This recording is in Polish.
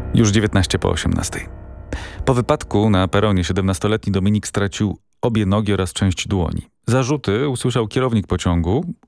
Już 19 po 18. Po wypadku na peronie 17-letni Dominik stracił obie nogi oraz część dłoni. Zarzuty usłyszał kierownik pociągu.